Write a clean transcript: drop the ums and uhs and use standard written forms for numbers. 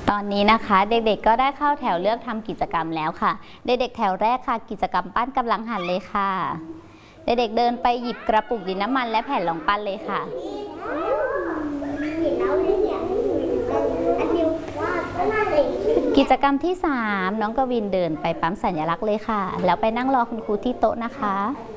ตอนนี้นะคะเด็กๆก็ได้เข้าแถวเลือกทำกิจกรรมแล้วค่ะเด็กๆแถวแรกค่ะกิจกรรมปั้นกำลังหันเลยค่ะเด็กๆเดินไปหยิบกระปุกดินน้ำมันและแผ่นรองปั้นเลยค่ะกิจกรรมที่3น้องกวินเดินไปปั๊มสัญลักษณ์เลยค่ะแล้วไปนั่งรอคุณครูที่โต๊ะนะคะ